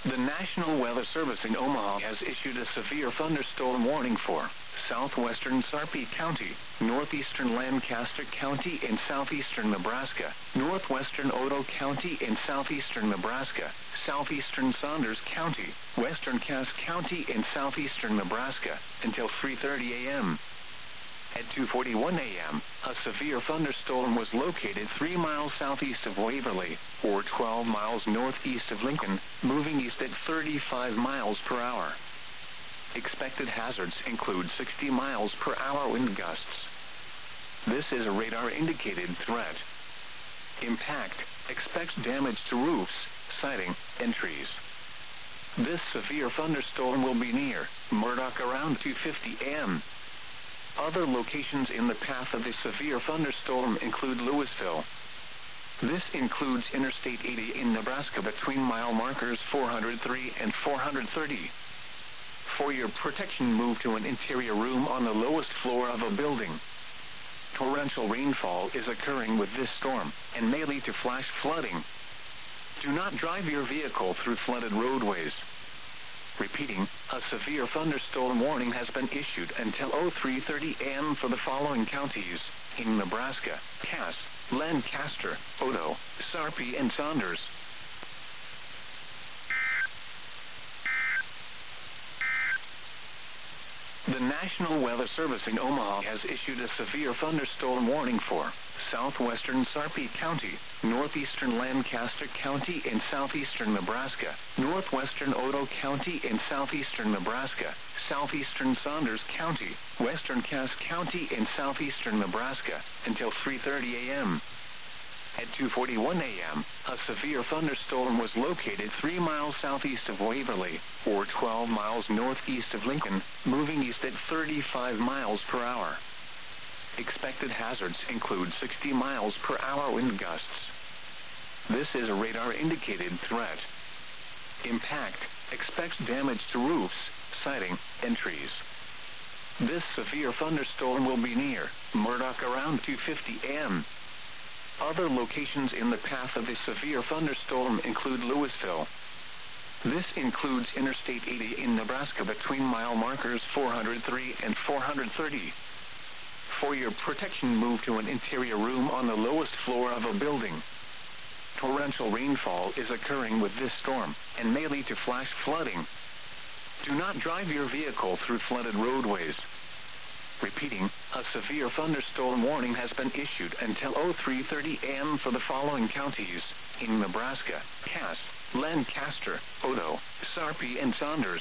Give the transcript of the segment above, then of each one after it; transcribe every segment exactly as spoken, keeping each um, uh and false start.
The National Weather Service in Omaha has issued a severe thunderstorm warning for southwestern Sarpy County, northeastern Lancaster County in southeastern Nebraska, northwestern Otoe County in southeastern Nebraska, southeastern Saunders County, western Cass County in southeastern Nebraska, until three thirty a.m. At two forty-one a.m., a severe thunderstorm was located three miles southeast of Waverly, or twelve miles northeast of Lincoln, moving east at thirty-five miles per hour. Expected hazards include sixty miles per hour wind gusts. This is a radar-indicated threat. Impact: expects damage to roofs, siding, and trees. This severe thunderstorm will be near Murdoch around two fifty a.m. Other locations in the path of the severe thunderstorm include Louisville. This includes Interstate eighty in Nebraska between mile markers four hundred three and four hundred thirty. For your protection, move to an interior room on the lowest floor of a building. Torrential rainfall is occurring with this storm and may lead to flash flooding. Do not drive your vehicle through flooded roadways. Repeating, a severe thunderstorm warning has been issued until three thirty a.m. for the following counties in Nebraska: Cass, Lancaster, Otoe, Sarpy, and Saunders. The National Weather Service in Omaha has issued a severe thunderstorm warning for southwestern Sarpy County, northeastern Lancaster County in southeastern Nebraska, northwestern Otoe County in southeastern Nebraska, southeastern Saunders County, western Cass County in southeastern Nebraska, until three thirty a.m. At two forty-one a.m., a severe thunderstorm was located three miles southeast of Waverly, or twelve miles northeast of Lincoln, moving east at thirty-five miles per hour. Expected hazards include sixty miles per hour wind gusts. This is a radar-indicated threat. Impact: expects damage to roofs, siding, and trees. This severe thunderstorm will be near Murdoch around two fifty a.m. Other locations in the path of the severe thunderstorm include Louisville. This includes Interstate eighty in Nebraska between mile markers four hundred three and four hundred thirty. For your protection, move to an interior room on the lowest floor of a building. Torrential rainfall is occurring with this storm and may lead to flash flooding. Do not drive your vehicle through flooded roadways. Repeating, a severe thunderstorm warning has been issued until three thirty a.m. for the following counties in Nebraska: Cass, Lancaster, Otoe, Sarpy, and Saunders.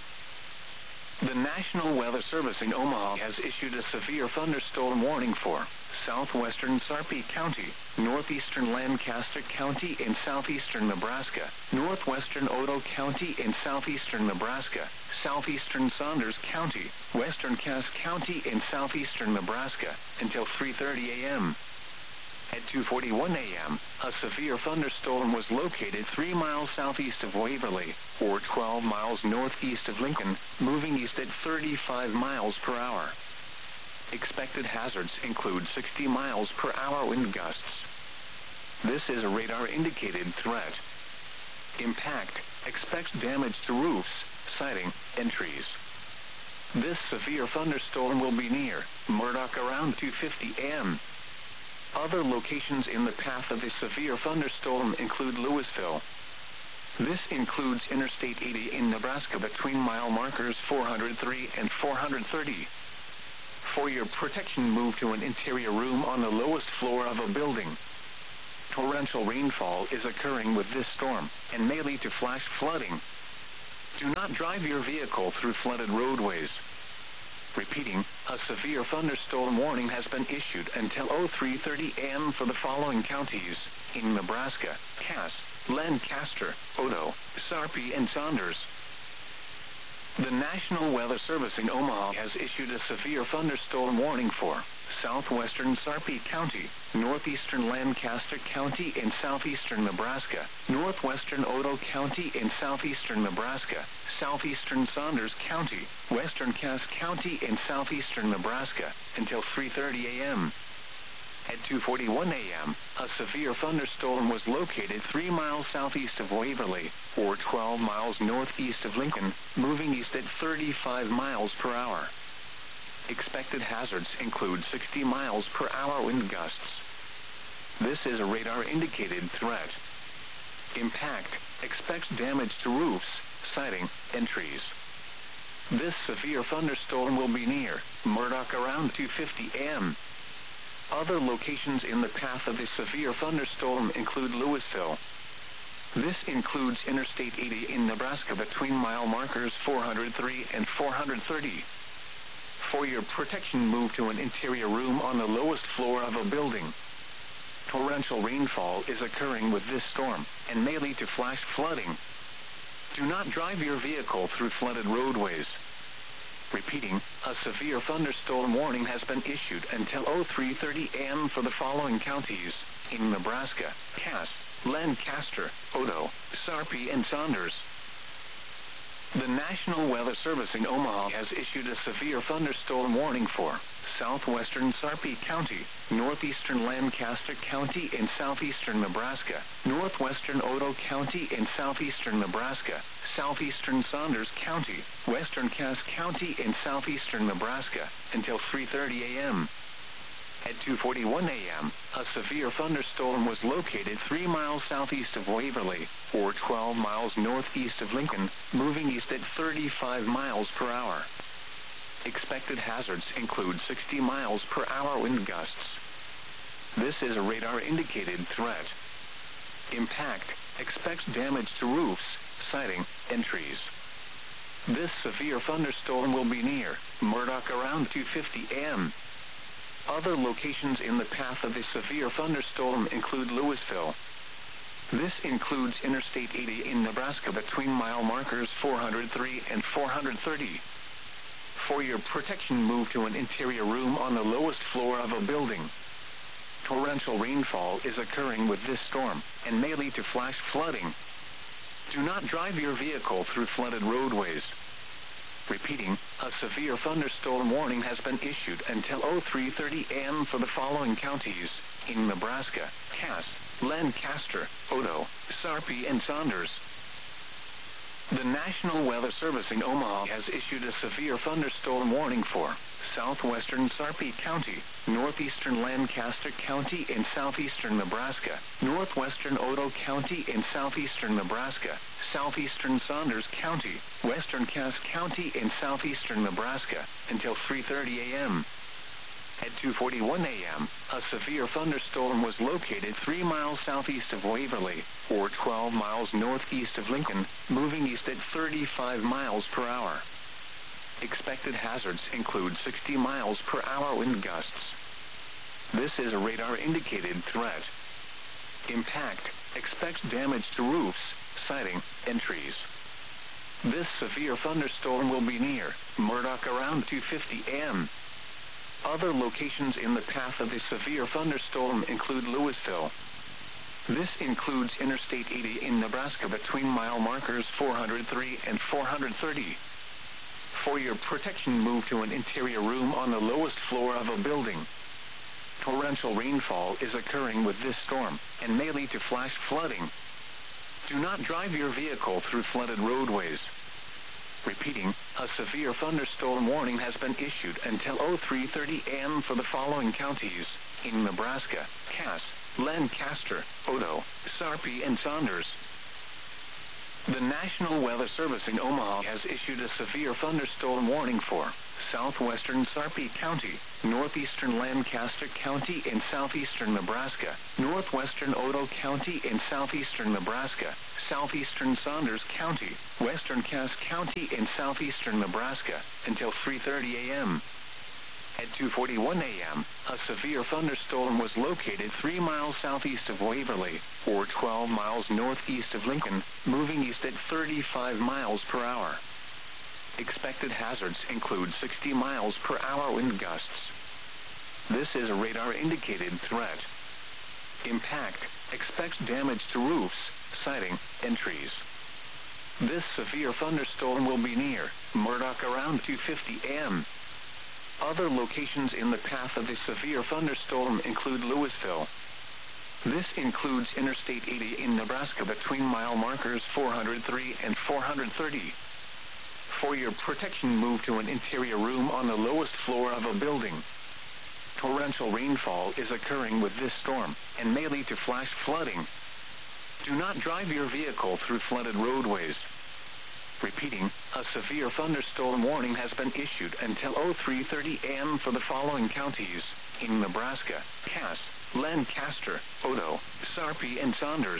The National Weather Service in Omaha has issued a severe thunderstorm warning for southwestern Sarpy County, northeastern Lancaster County in southeastern Nebraska, northwestern Otoe County in southeastern Nebraska, southeastern Saunders County, western Cass County in southeastern Nebraska, until three thirty a.m. At two forty-one a.m., a severe thunderstorm was located three miles southeast of Waverly, or twelve miles northeast of Lincoln, moving east at thirty-five miles per hour. Expected hazards include sixty miles per hour wind gusts. This is a radar-indicated threat. Impact: expects damage to roofs, siding, and trees. This severe thunderstorm will be near Murdoch around two fifty a.m. Other locations in the path of the severe thunderstorm include Louisville. This includes Interstate eighty in Nebraska between mile markers four hundred three and four hundred thirty. For your protection, move to an interior room on the lowest floor of a building. Torrential rainfall is occurring with this storm and may lead to flash flooding. Do not drive your vehicle through flooded roadways. Repeating, a severe thunderstorm warning has been issued until three thirty a.m. for the following counties in Nebraska: Cass, Lancaster, Otoe, Sarpy, and Saunders. The National Weather Service in Omaha has issued a severe thunderstorm warning for southwestern Sarpy County, northeastern Lancaster County in southeastern Nebraska, northwestern Otoe County in southeastern Nebraska, southeastern Saunders County, western Cass County in southeastern Nebraska, until three thirty a.m. At two forty-one a m, a severe thunderstorm was located three miles southeast of Waverly, or twelve miles northeast of Lincoln, moving east at thirty-five miles per hour. Expected hazards include sixty miles per hour wind gusts. This is a radar-indicated threat. Impact expects damage to roofs, siding, and trees. This severe thunderstorm will be near Murdoch around two fifty a m Other locations in the path of the severe thunderstorm include Louisville. This includes Interstate eighty in Nebraska between mile markers four hundred three and four hundred thirty. For your protection, move to an interior room on the lowest floor of a building. Torrential rainfall is occurring with this storm and may lead to flash flooding. Do not drive your vehicle through flooded roadways. Repeating, a severe thunderstorm warning has been issued until three thirty a m for the following counties in Nebraska: Cass, Lancaster, Otoe, Sarpy, and Saunders. The National Weather Service in Omaha has issued a severe thunderstorm warning for southwestern Sarpy County, northeastern Lancaster County and southeastern Nebraska, northwestern Otoe County and southeastern Nebraska, southeastern Saunders County, western Cass County and southeastern Nebraska, until three thirty a m At two forty-one a m, a severe thunderstorm was located three miles southeast of Waverly, or twelve miles northeast of Lincoln, moving east at thirty-five miles per hour. Expected hazards include sixty miles per hour wind gusts. This is a radar-indicated threat. Impact expects damage to roofs, siding, and trees. This severe thunderstorm will be near Murdoch around two fifty a m Other locations in the path of the severe thunderstorm include Louisville. This includes Interstate eighty in Nebraska between mile markers four hundred three and four hundred thirty. For your protection, move to an interior room on the lowest floor of a building. Torrential rainfall is occurring with this storm and may lead to flash flooding. Do not drive your vehicle through flooded roadways. Repeating, a severe thunderstorm warning has been issued until three thirty a m for the following counties in Nebraska: Cass, Lancaster, Otoe, Sarpy, and Saunders. The National Weather Service in Omaha has issued a severe thunderstorm warning for southwestern Sarpy County, northeastern Lancaster County and southeastern Nebraska, northwestern Otoe County and southeastern Nebraska, southeastern Saunders County, western Cass County and southeastern Nebraska, until three thirty a m At two forty-one a m, a severe thunderstorm was located three miles southeast of Waverly, or twelve miles northeast of Lincoln, moving east at thirty-five miles per hour. Expected hazards include sixty miles per hour wind gusts. This is a radar-indicated threat. Impact expects damage to roofs, siding, and trees. This severe thunderstorm will be near Murdoch around two fifty a m Other locations in the path of the severe thunderstorm include Louisville. This includes Interstate eighty in Nebraska between mile markers four hundred three and four hundred thirty. For your protection, move to an interior room on the lowest floor of a building. Torrential rainfall is occurring with this storm and may lead to flash flooding. Do not drive your vehicle through flooded roadways. Repeating, a severe thunderstorm warning has been issued until three thirty a m for the following counties in Nebraska: Cass, Lancaster, Otoe, Sarpy, and Saunders. The National Weather Service in Omaha has issued a severe thunderstorm warning for southwestern Sarpy County, northeastern Lancaster County and southeastern Nebraska, northwestern Otoe County and southeastern Nebraska, southeastern Saunders County, western Cass County and southeastern Nebraska, until three thirty a m At two forty-one a m, a severe thunderstorm was located three miles southeast of Waverly, or twelve miles northeast of Lincoln, moving east at thirty-five miles per hour. Expected hazards include sixty miles per hour wind gusts. This is a radar-indicated threat. Impact expects damage to roofs, siding, and trees. This severe thunderstorm will be near Murdoch around two fifty a m Other locations in the path of a severe thunderstorm include Louisville. This includes Interstate eighty in Nebraska between mile markers four hundred three and four hundred thirty. For your protection, move to an interior room on the lowest floor of a building. Torrential rainfall is occurring with this storm and may lead to flash flooding. Do not drive your vehicle through flooded roadways. Repeating, a severe thunderstorm warning has been issued until three thirty a m for the following counties in Nebraska: Cass, Lancaster, Otoe, Sarpy, and Saunders.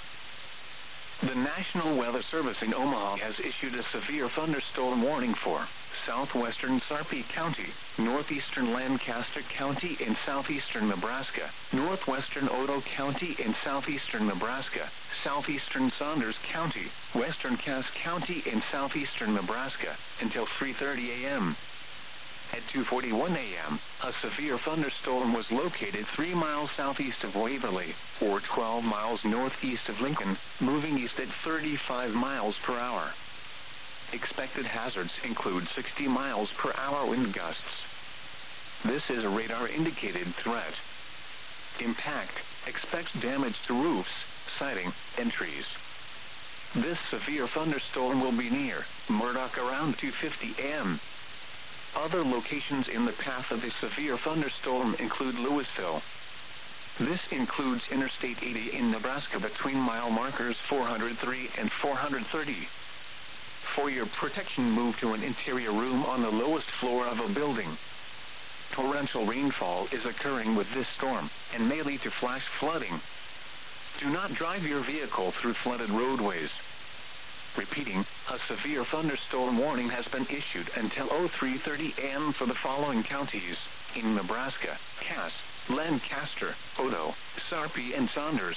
The National Weather Service in Omaha has issued a severe thunderstorm warning for southwestern Sarpy County, northeastern Lancaster County in southeastern Nebraska, northwestern Otoe County in southeastern Nebraska, southeastern Saunders County, western Cass County in southeastern Nebraska until three thirty a m At two forty-one a m, a severe thunderstorm was located three miles southeast of Waverly, or twelve miles northeast of Lincoln, moving east at thirty-five miles per hour. Expected hazards include sixty miles per hour wind gusts. This is a radar-indicated threat. Impact: expects damage to roofs, siding, and trees. This severe thunderstorm will be near Murdoch around two fifty a m Other locations in the path of a severe thunderstorm include Louisville. This includes Interstate eighty in Nebraska between mile markers four hundred three and four hundred thirty. For your protection, move to an interior room on the lowest floor of a building. Torrential rainfall is occurring with this storm and may lead to flash flooding. Do not drive your vehicle through flooded roadways. Repeating, a severe thunderstorm warning has been issued until three thirty a m for the following counties in Nebraska: Cass, Lancaster, Otoe, Sarpy, and Saunders.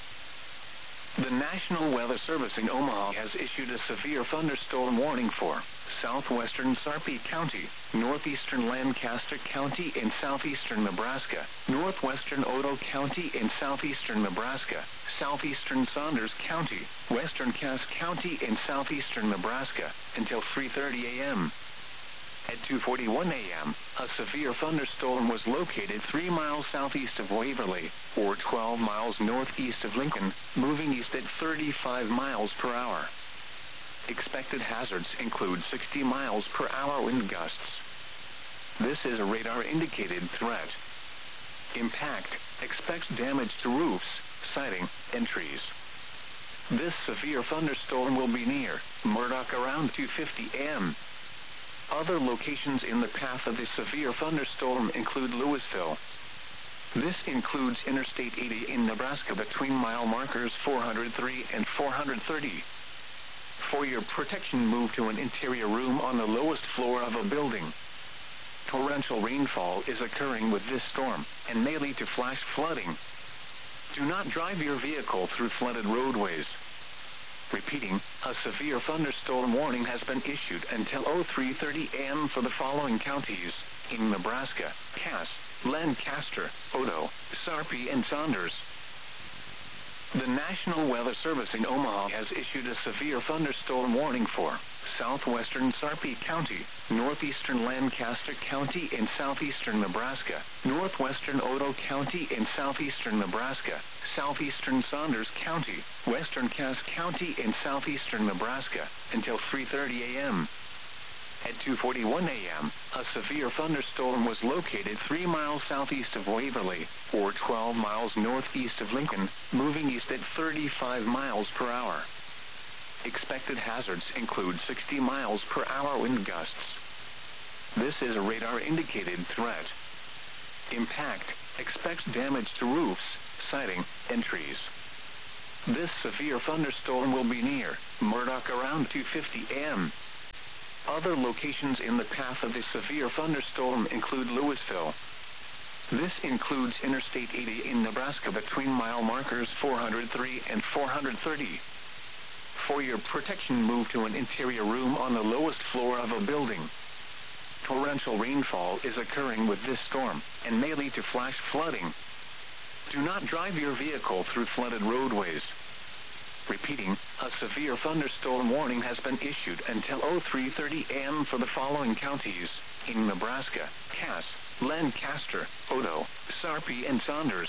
The National Weather Service in Omaha has issued a severe thunderstorm warning for southwestern Sarpy County, northeastern Lancaster County in southeastern Nebraska, northwestern Otoe County in southeastern Nebraska, southeastern Saunders County, western Cass County in southeastern Nebraska until three thirty a m At two forty-one a m, a severe thunderstorm was located three miles southeast of Waverly, or twelve miles northeast of Lincoln, moving east at thirty-five miles per hour. Expected hazards include sixty miles per hour wind gusts. This is a radar-indicated threat. Impact: expects damage to roofs, siding, and trees. This severe thunderstorm will be near Murdoch around two fifty a m Other locations in the path of a severe thunderstorm include Louisville. This includes Interstate eighty in Nebraska between mile markers four hundred three and four hundred thirty. For your protection, move to an interior room on the lowest floor of a building. Torrential rainfall is occurring with this storm and may lead to flash flooding. Do not drive your vehicle through flooded roadways. Repeating, a severe thunderstorm warning has been issued until three thirty a m for the following counties in Nebraska: Cass, Lancaster, Otoe, Sarpy, and Saunders. The National Weather Service in Omaha has issued a severe thunderstorm warning for southwestern Sarpy County, northeastern Lancaster County in southeastern Nebraska, northwestern Otoe County in southeastern Nebraska, southeastern Saunders County, western Cass County in southeastern Nebraska until three thirty a m At two forty-one a m, a severe thunderstorm was located three miles southeast of Waverly, or twelve miles northeast of Lincoln, moving east at thirty-five miles per hour. Expected hazards include sixty miles per hour wind gusts. This is a radar-indicated threat. Impact: expects damage to roofs, siding, and trees. This severe thunderstorm will be near Murdoch around two fifty a m Other locations in the path of a severe thunderstorm include Louisville. This includes Interstate eighty in Nebraska between mile markers four hundred three and four hundred thirty. For your protection, move to an interior room on the lowest floor of a building. Torrential rainfall is occurring with this storm and may lead to flash flooding. Do not drive your vehicle through flooded roadways. Repeating, a severe thunderstorm warning has been issued until three thirty a m for the following counties in Nebraska, Cass, Lancaster, Odo, Sarpy, and Saunders.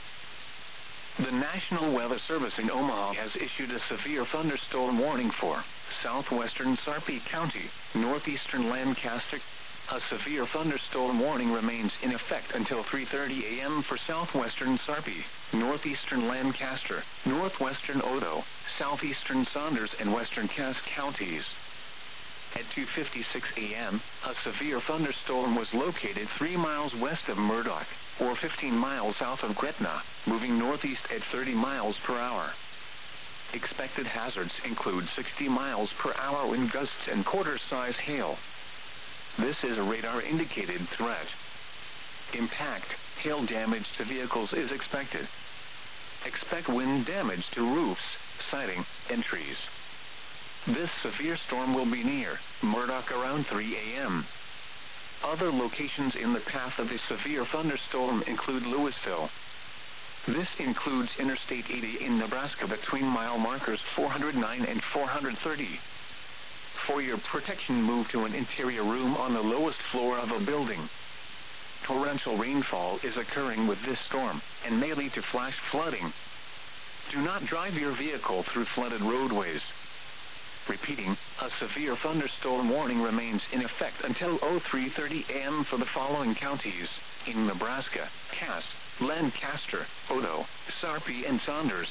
The National Weather Service in Omaha has issued a severe thunderstorm warning for southwestern Sarpy County, northeastern Lancaster. A severe thunderstorm warning remains in effect until three thirty a m for southwestern Sarpy, northeastern Lancaster, northwestern Odo, southeastern Saunders, and western Cass counties. At two fifty-six a m, a severe thunderstorm was located three miles west of Murdoch, or fifteen miles south of Gretna, moving northeast at thirty miles per hour. Expected hazards include sixty miles per hour wind gusts and quarter-size hail. This is a radar-indicated threat. Impact, hail damage to vehicles is expected. Expect wind damage to roofs, siding, and trees. This severe storm will be near Murdoch around three a m Other locations in the path of the severe thunderstorm include Louisville. This includes Interstate eighty in Nebraska between mile markers four hundred nine and four hundred thirty. For your protection, move to an interior room on the lowest floor of a building. Torrential rainfall is occurring with this storm and may lead to flash flooding. Do not drive your vehicle through flooded roadways. Repeating, a severe thunderstorm warning remains in effect until three thirty a m for the following counties in Nebraska: Cass, Lancaster, Odo, Sarpy, and Saunders.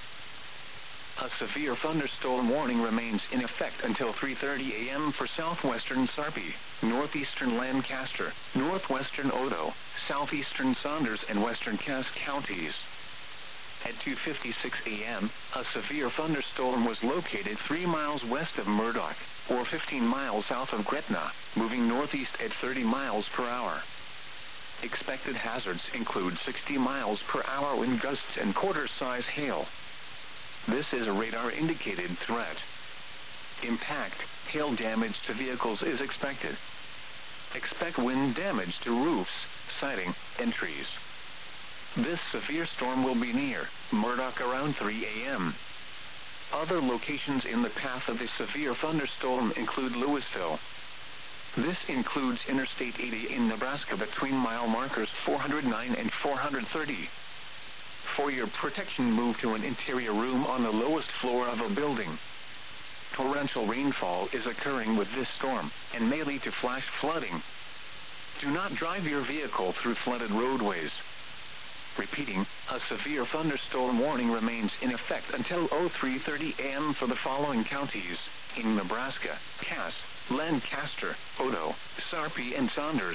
A severe thunderstorm warning remains in effect until three thirty a m for southwestern Sarpy, northeastern Lancaster, northwestern Odo, southeastern Saunders, and western Cass counties. At two fifty-six a m, a severe thunderstorm was located three miles west of Murdoch, or fifteen miles south of Gretna, moving northeast at thirty miles per hour. Expected hazards include sixty miles per hour wind gusts and quarter-size hail. This is a radar-indicated threat. Impact, hail damage to vehicles is expected. Expect wind damage to roofs, siding, and trees. This severe storm will be near Murdoch around three a m Other locations in the path of the severe thunderstorm include Louisville. This includes Interstate eighty in Nebraska between mile markers four hundred nine and four hundred thirty. For your protection, move to an interior room on the lowest floor of a building. Torrential rainfall is occurring with this storm and may lead to flash flooding. Do not drive your vehicle through flooded roadways. Repeating, a severe thunderstorm warning remains in effect until three thirty a m for the following counties in Nebraska: Cass, Lancaster, Odo, Sarpy, and Saunders.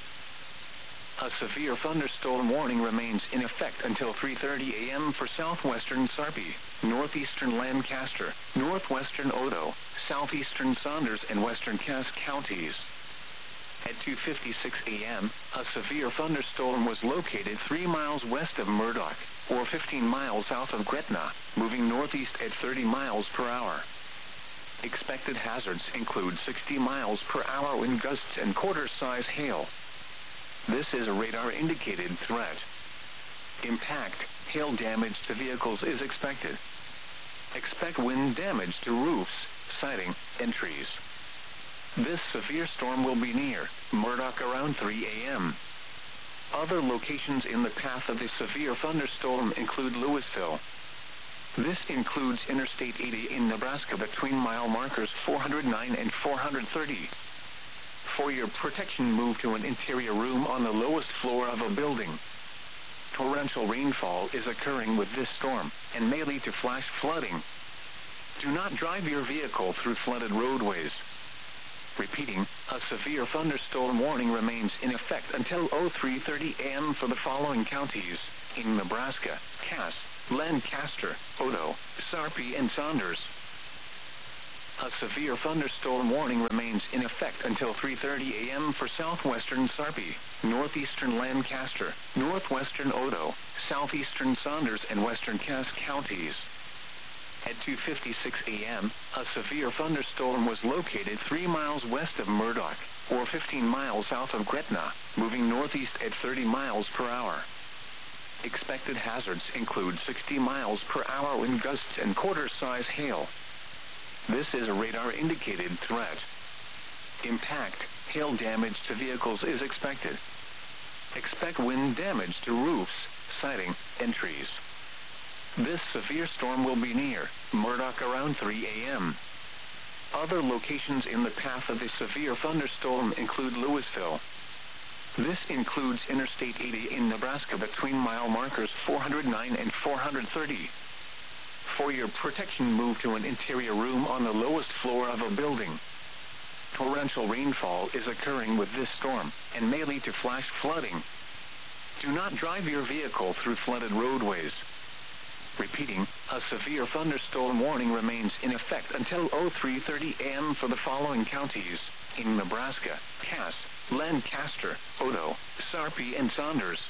A severe thunderstorm warning remains in effect until three thirty a m for southwestern Sarpy, northeastern Lancaster, northwestern Odo, southeastern Saunders, and western Cass counties. At two fifty-six a m, a severe thunderstorm was located three miles west of Murdoch, or fifteen miles south of Gretna, moving northeast at thirty miles per hour. Expected hazards include sixty miles per hour wind gusts and quarter-size hail. This is a radar-indicated threat. Impact, hail damage to vehicles is expected. Expect wind damage to roofs, siding, and trees. This severe storm will be near Murdoch around three a m Other locations in the path of the severe thunderstorm include Louisville. This includes Interstate eighty in Nebraska between mile markers four hundred nine and four hundred thirty. For your protection, move to an interior room on the lowest floor of a building. Torrential rainfall is occurring with this storm and may lead to flash flooding. Do not drive your vehicle through flooded roadways. Repeating, a severe thunderstorm warning remains in effect until three thirty a m for the following counties in Nebraska: Cass, Lancaster, Odo, Sarpy, and Saunders. A severe thunderstorm warning remains in effect until three thirty a m for southwestern Sarpy, northeastern Lancaster, northwestern Odo, southeastern Saunders, and western Cass counties. At two fifty-six a m, a severe thunderstorm was located three miles west of Murdoch, or fifteen miles south of Gretna, moving northeast at thirty miles per hour. Expected hazards include sixty miles per hour wind gusts and quarter-size hail. This is a radar-indicated threat. Impact, hail damage to vehicles is expected. Expect wind damage to roofs, siding, and trees. This severe storm will be near Murdoch around three A M Other locations in the path of the severe thunderstorm include Louisville. This includes Interstate eighty in Nebraska between mile markers four hundred nine and four hundred thirty. For your protection, move to an interior room on the lowest floor of a building. Torrential rainfall is occurring with this storm and may lead to flash flooding. Do not drive your vehicle through flooded roadways. Repeating, a severe thunderstorm warning remains in effect until three thirty A M for the following counties in Nebraska: Cass, Lancaster, Odo, Sarpy, and Saunders.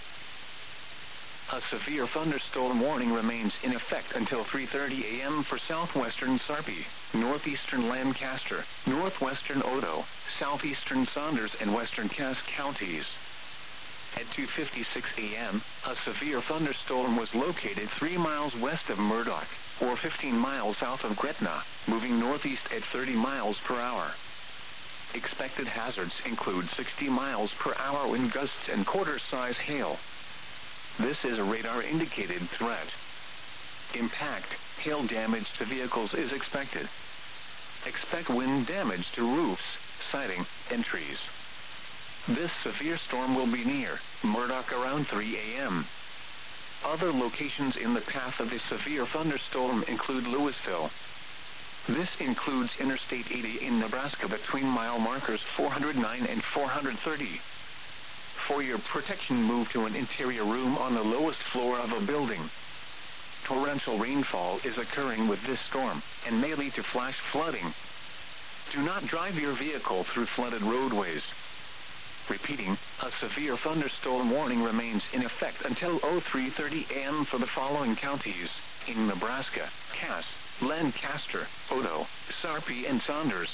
A severe thunderstorm warning remains in effect until three thirty A M for southwestern Sarpy, northeastern Lancaster, northwestern Odo, southeastern Saunders, and western Cass counties. At two fifty-six A M, a severe thunderstorm was located three miles west of Murdoch, or fifteen miles south of Gretna, moving northeast at thirty miles per hour. Expected hazards include sixty miles per hour wind gusts and quarter-size hail. This is a radar-indicated threat. Impact, hail damage to vehicles is expected. Expect wind damage to roofs, siding, and trees. This severe storm will be near Murdoch around three A M Other locations in the path of the severe thunderstorm include Louisville. This includes Interstate eighty in Nebraska between mile markers four hundred nine and four hundred thirty. For your protection, move to an interior room on the lowest floor of a building. Torrential rainfall is occurring with this storm and may lead to flash flooding. Do not drive your vehicle through flooded roadways. Repeating, a severe thunderstorm warning remains in effect until three thirty A M for the following counties in Nebraska: Cass, Lancaster, Odo, Sarpy, and Saunders.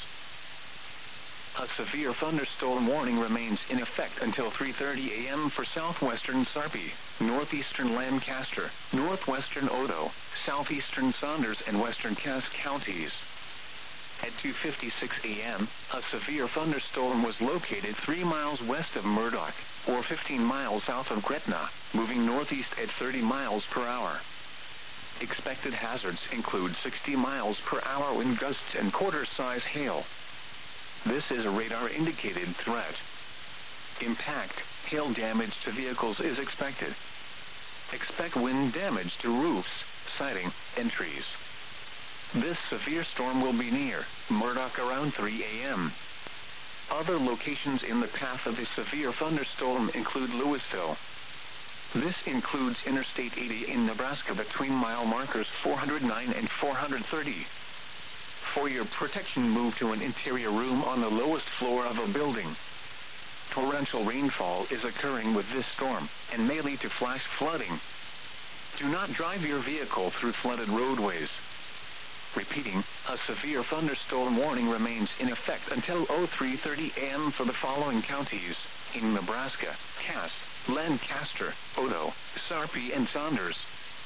A severe thunderstorm warning remains in effect until three thirty A M for southwestern Sarpy, northeastern Lancaster, northwestern Odo, southeastern Saunders, and western Cass counties. At two fifty-six A M, a severe thunderstorm was located three miles west of Murdoch, or fifteen miles south of Gretna, moving northeast at thirty miles per hour. Expected hazards include sixty miles per hour wind gusts and quarter-size hail. This is a radar-indicated threat. Impact, hail damage to vehicles is expected. Expect wind damage to roofs, siding, and trees. This severe storm will be near Murdoch around three A M Other locations in the path of the severe thunderstorm include Louisville. This includes Interstate eighty in Nebraska between mile markers four hundred nine and four hundred thirty. For your protection, move to an interior room on the lowest floor of a building. Torrential rainfall is occurring with this storm and may lead to flash flooding. Do not drive your vehicle through flooded roadways. Repeating, a severe thunderstorm warning remains in effect until three thirty A M for the following counties in Nebraska: Cass, Lancaster, Odo, Sarpy, and Saunders.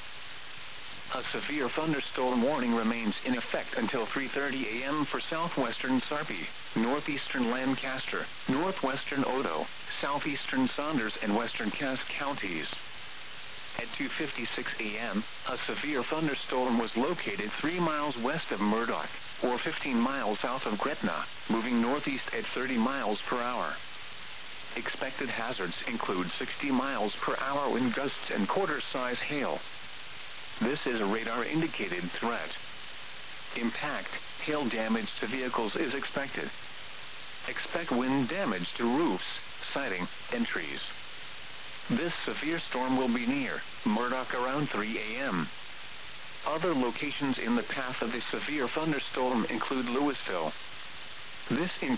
A severe thunderstorm warning remains in effect until three thirty A M for southwestern Sarpy, northeastern Lancaster, northwestern Odo, southeastern Saunders, and western Cass counties. At two fifty-six A M, a severe thunderstorm was located three miles west of Murdoch, or fifteen miles south of Gretna, moving northeast at thirty miles per hour. Expected hazards include sixty miles per hour wind gusts and quarter-size hail. This is a radar-indicated threat. Impact, hail damage to vehicles is expected. Expect wind damage to roofs, siding, and trees. This severe storm will be near Murdoch around three A M Other locations in the path of the severe thunderstorm include Louisville. This includes